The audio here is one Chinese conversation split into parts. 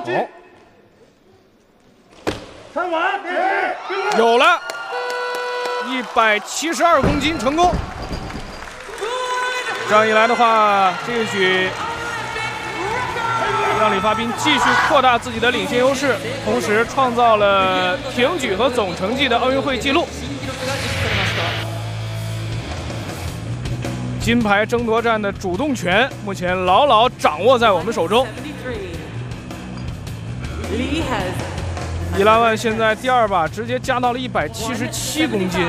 有了，172公斤成功。这样一来的话，这一局让李发彬继续扩大自己的领先优势，同时创造了挺举和总成绩的奥运会纪录。金牌争夺战的主动权目前牢牢掌握在我们手中。伊拉万现在第2把直接加到了177公斤。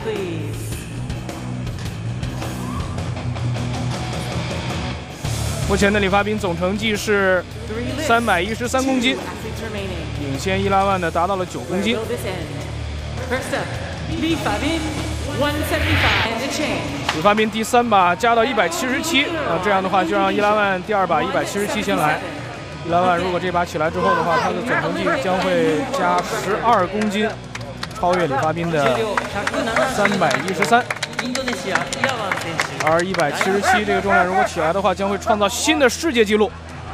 目前的李发彬总成绩是313公斤，领先伊拉万的达到了9公斤。李发彬第3把加到177，这样的话就让伊拉万第2把177先来。伊拉万如果这把起来之后的话，他的总成绩将会加12公斤，超越李发彬的313。而177这个重量如果起来的话，将会创造新的世界纪录。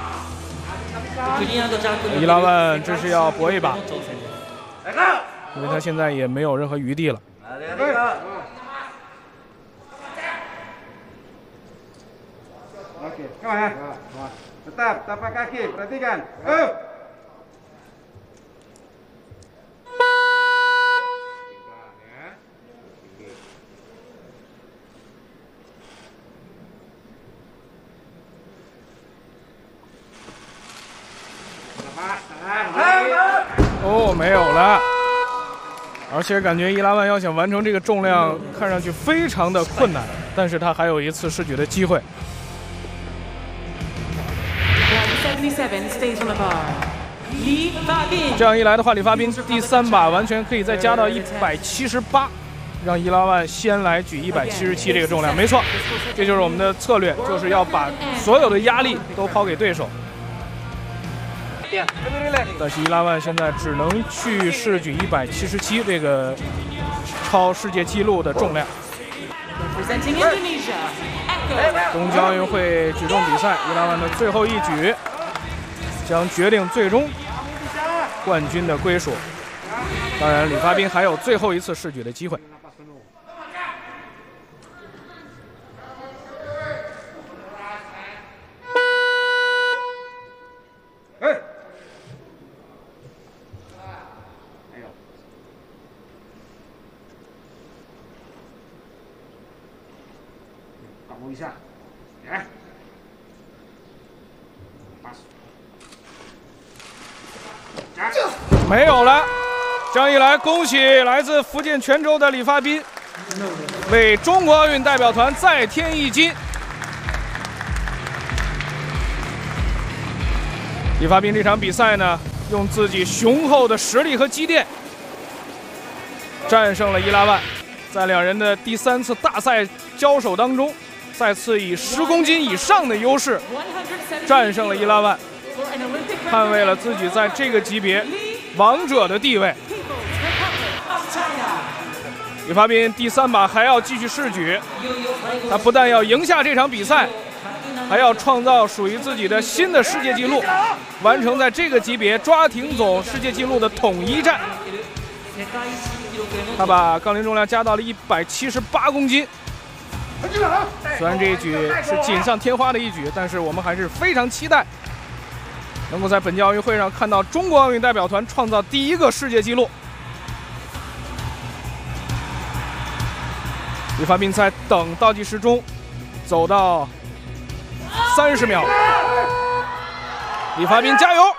伊拉万这是要搏一把，因为他现在也没有任何余地了。 Tetap tapak kaki, perhatikan. Oh, 没有了。而且感觉伊拉万要想完成这个重量，看上去非常的困难，但是他还有一次试举的机会。这样一来的话，李发彬第3把完全可以再加到178，让伊拉万先来举177这个重量。没错，这就是我们的策略，就是要把所有的压力都抛给对手。但是伊拉万现在只能去试举177这个超世界纪录的重量。东京奥运会举重比赛，伊拉万的最后一举将决定最终冠军的归属。当然，李发彬还有最后一次试举的机会。 掌握一下，来。 没有了，这样一来，恭喜来自福建泉州的李发彬，为中国奥运代表团再添1金。李发彬这场比赛呢，用自己雄厚的实力和积淀，战胜了伊拉万，在2人的第3次大赛交手当中，再次以10公斤以上的优势战胜了伊拉万，捍卫了自己在这个级别王者的地位。李发彬第3把还要继续试举，他不但要赢下这场比赛，还要创造属于自己的新的世界纪录，完成在这个级别抓挺总世界纪录的统一战。他把杠铃重量加到了178公斤。虽然这一举是锦上添花的一举，但是我们还是非常期待能够在本届奥运会上看到中国奥运代表团创造第1个世界纪录。李发彬在等倒计时钟走到30秒，李发彬加油！